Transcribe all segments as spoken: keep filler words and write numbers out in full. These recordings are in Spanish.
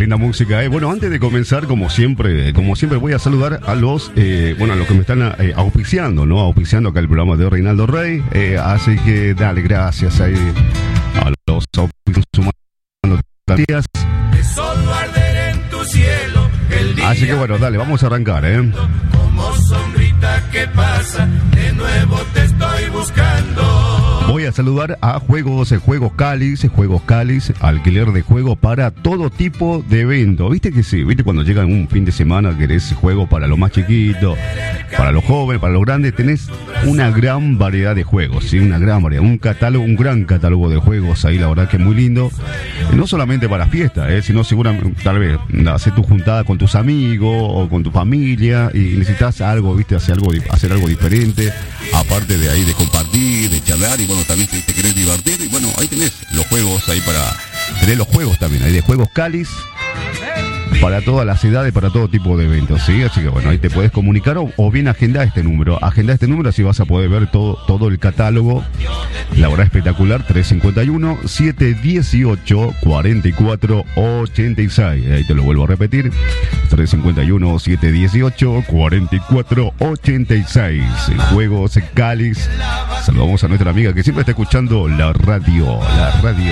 linda música, ¿eh? Bueno, antes de comenzar, como siempre, como siempre voy a saludar a los, eh, bueno, a los que me están eh, auspiciando, ¿no? Auspiciando acá el programa de Reinaldo Rey. Eh, así que dale, gracias ahí a los auspiciantes. Así que bueno, dale, vamos a arrancar, ¿eh? Como sombrita que pasa, de nuevo te estoy buscando. Voy a saludar a Juegos, Juegos Cáliz, Juegos Cáliz, alquiler de juegos para todo tipo de evento. ¿Viste que sí? ¿Viste cuando llega un fin de semana querés juegos para los más chiquitos, para los jóvenes, para los grandes? Tenés una gran variedad de juegos, ¿sí? Una gran variedad, un catálogo, un gran catálogo de juegos ahí, la verdad que es muy lindo. Y no solamente para fiestas, ¿eh? Sino seguramente, tal vez, hacer tu juntada con tus amigos o con tu familia y necesitas algo, ¿viste? Hacer algo, hacer algo diferente, aparte de ahí de compartir, de charlar y bueno, también te, te querés divertir y bueno, ahí tenés los juegos ahí para... Tenés los juegos también, hay de Juegos Cáliz para todas las edades, para todo tipo de eventos, ¿sí? Así que bueno, ahí te puedes comunicar o, o bien agenda este número, agenda este número así vas a poder ver todo, todo el catálogo. La verdad espectacular, tres cinco uno, siete uno ocho, cuatro cuatro ocho seis, ahí te lo vuelvo a repetir, tres cinco uno, siete uno ocho, cuatro cuatro ocho seis, Juegos Cáliz. Saludamos a nuestra amiga que siempre está escuchando la radio, la radio.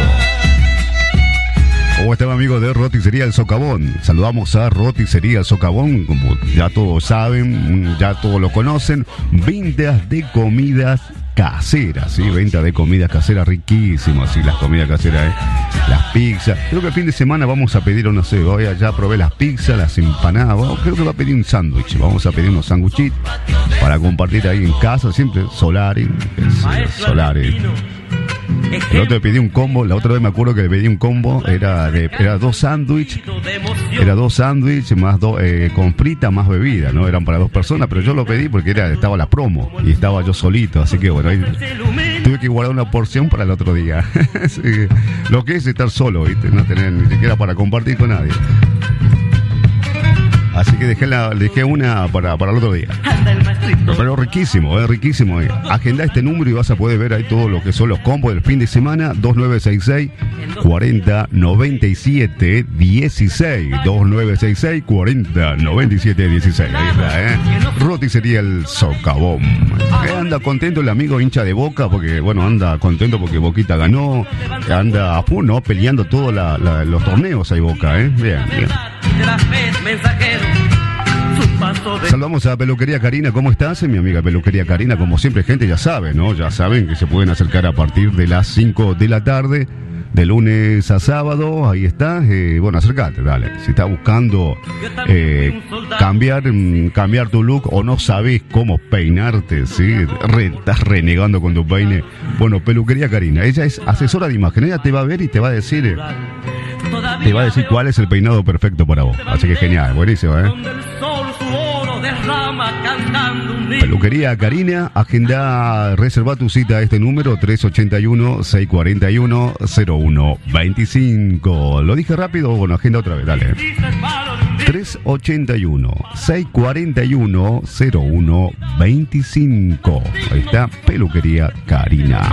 ¿Cómo están, amigos de Roticería El Socavón? Saludamos a Roticería El Socavón, como ya todos saben, ya todos lo conocen, ventas de comidas caseras, ¿sí? Venta de comidas caseras riquísimas, ¿sí? Las comidas caseras, ¿eh? Las pizzas. Creo que el fin de semana vamos a pedir, no sé, voy allá, probé las pizzas, las empanadas, bueno, creo que va a pedir un sándwich, vamos a pedir unos sándwichitos para compartir ahí en casa, siempre Solari, es, Solari. El otro le pedí un combo, la otra vez me acuerdo que le pedí un combo, era de era dos sándwiches, era dos sándwiches más dos eh, con frita más bebida, ¿no? Eran para dos personas, pero yo lo pedí porque era estaba la promo y estaba yo solito, así que bueno, ahí tuve que guardar una porción para el otro día. Sí, lo que es estar solo, ¿viste? No tener ni siquiera para compartir con nadie. Así que dejé, la, dejé una para, para el otro día. Pero riquísimo, eh, riquísimo. Eh. Agenda este número y vas a poder ver ahí todo lo que son los combos del fin de semana. dos nueve seis seis, cuatro cero nueve siete, dieciséis. dos nueve seis seis, cuatro cero nueve siete, dieciséis. Ahí está, eh. Roticería El Socavón. Eh, anda contento el amigo hincha de Boca, porque, bueno, anda contento porque Boquita ganó. Anda a full, ¿no? Peleando todos la, la, los torneos ahí Boca, eh. Bien, bien. Saludamos a Peluquería Karina, ¿cómo estás? Mi amiga Peluquería Karina, como siempre, gente ya sabe, ¿no? Ya saben que se pueden acercar a partir de las cinco de la tarde, de lunes a sábado, ahí está. Eh, bueno, acércate, dale. Si estás buscando eh, cambiar, cambiar tu look o no sabes cómo peinarte, ¿sí? Re, estás renegando con tu peine. Bueno, Peluquería Karina, ella es asesora de imagen, ella te va a ver y te va a decir... Eh, Te va a decir cuál es el peinado perfecto para vos. Así que genial, buenísimo, ¿eh? Peluquería Karina, agenda, reserva tu cita a este número tres ocho uno, seis cuatro uno, cero uno dos cinco. ¿Lo dije rápido? Bueno, agenda otra vez, dale. tres ocho uno, seis cuatro uno, cero uno dos cinco. Ahí está, Peluquería Karina.